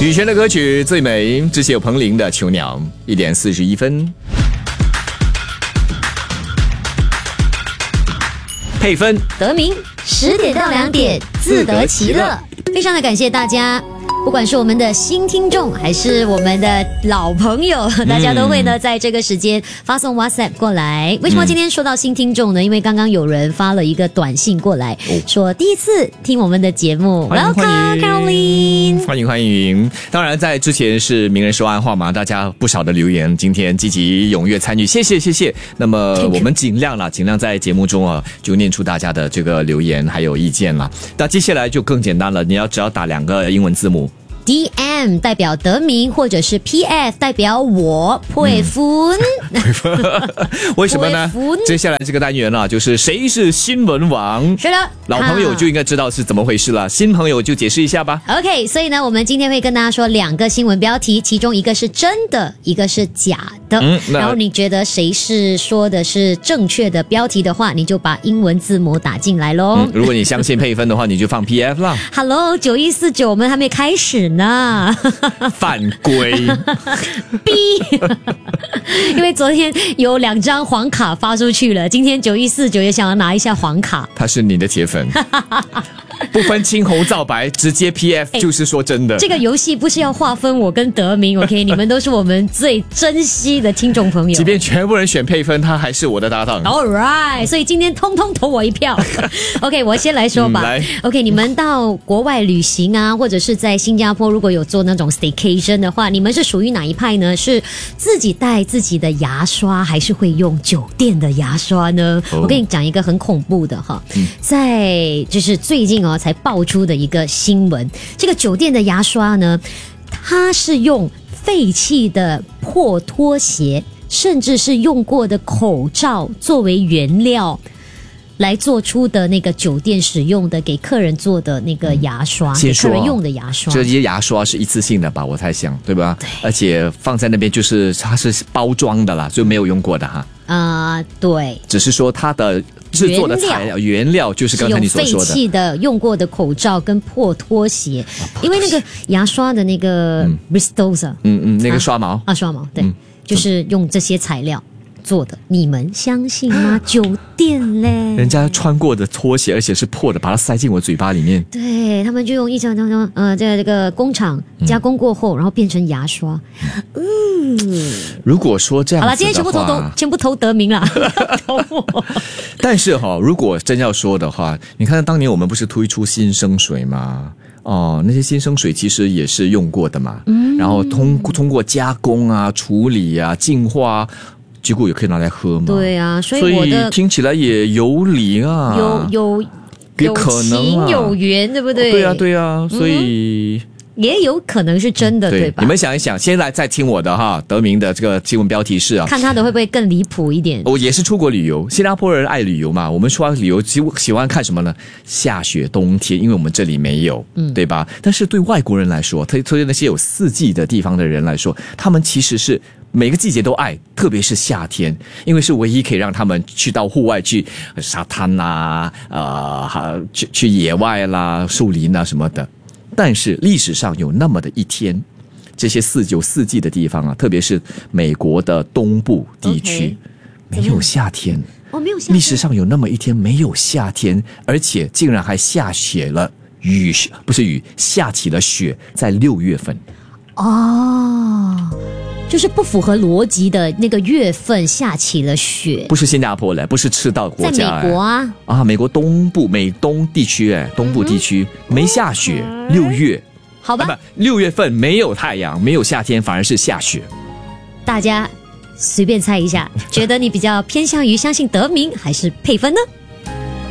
羽泉的歌曲最美，之前有彭羚的囚鸟，1点41分。配分得名10点到2点，自得其乐。非常的感谢大家。不管是我们的新听众还是我们的老朋友，大家都会呢在这个时间发送 WhatsApp 过来。为什么今天说到新听众呢？因为刚刚有人发了一个短信过来，说第一次听我们的节目。Welcome Caroline， 欢迎。当然在之前是名人说暗话嘛，大家不少的留言，今天积极踊跃参与，谢谢。那么我们尽量在节目中就念出大家的这个留言还有意见啦。那接下来就更简单了，你只要打2个英文字母。 DM 代表得名，或者是 PF 代表我佩芬。 为什么呢？接下来这个单元就是谁是新闻王？ 是的， 老朋友就应该知道是怎么回事了，新朋友就解释一下吧。 OK， 所以呢，我们今天会跟大家说2个新闻标题，其中一个是真的，一个是假的。然后你觉得谁是说的是正确的标题的话，你就把英文字母打进来咯。 如果你相信配分的话，你就放 PF 啦。 Hello 9149，我们还没开始呢。 犯规。 逼。因为昨天有2张黄卡发出去了，今天9149也想要拿一下黄卡。 他是你的铁粉。不分青红皂白，直接 PF 就是说真的。 这个游戏不是要划分我跟德明 OK， 你们都是我们最珍惜的听众朋友。 即便全部人选配分，他还是我的搭档。 Alright， 所以今天通通投我一票。OK， 我先来说吧。OK， 你们到国外旅行啊，或者是在新加坡如果有做那种 staycation 的话，你们是属于哪一派呢？是自己带自己的牙刷，还是会用酒店的牙刷呢？我跟你讲一个很恐怖的在就是最近才爆出的一个新闻，这个酒店的牙刷呢，它是用废弃的破拖鞋，甚至是用过的口罩作为原料来做出的那个酒店使用的给客人做的那个牙刷，给客人用的牙刷。 这些牙刷是一次性的吧，我猜想，对吧？对，而且放在那边就是它是包装的啦，就没有用过的哈。 对， 只是说它的制作的材料原料就是刚才你所说的废弃的用过的口罩跟破拖鞋，因为那个牙刷的那个 Bristol 那个刷毛刷毛，对，就是用这些材料做的，你们相信吗？酒店嘞， 人家穿过的拖鞋，而且是破的，把它塞进我嘴巴里面。 对，他们就用一张这个工厂加工过后，然后变成牙刷。 如果说这样子的话，好了， 今天全部投得名了。 但是如果真要说的话，你看当年我们不是推出新生水吗？那些新生水其实也是用过的嘛，然后通过加工啊、处理啊、净化。结果也可以拿来喝嘛？ 对啊，所以听起来也有理啊， 有情有缘，对不对？ 对啊，所以也有可能是真的，对吧？ 你们想一想，现在在听我的得名的这个新闻标题是看他的会不会更离谱一点？ 也是出国旅游，新加坡人爱旅游嘛。我们说旅游喜欢看什么呢？下雪、冬天，因为我们这里没有，对吧？但是对外国人来说，特别那些有4季的地方的人来说，他们其实是每个季节都爱，特别是夏天，因为是唯一可以让他们去到户外去沙滩啦，去野外啦、树林啊什么的。但是历史上有那么的一天，这些有4季的地方特别是美国的东部地区，没有夏天。 没有夏天。 历史上有那么一天没有夏天，而且竟然还下雪了，下起了雪，在6月份。 就是不符合逻辑的那个月份下起了雪， 不是新加坡嘞，不是赤道国家， 在美国美国东部美东地区东部地区没下雪，6月， 好吧 ，6月份没有太阳，没有夏天，反而是下雪。 大家随便猜一下，觉得你比较偏向于相信得名还是配分呢？